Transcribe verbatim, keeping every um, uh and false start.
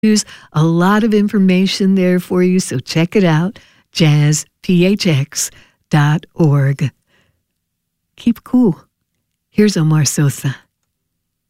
There's a lot of information there for you, so check it out, jazz p h x dot org. Keep cool. Here's Omar Sosa.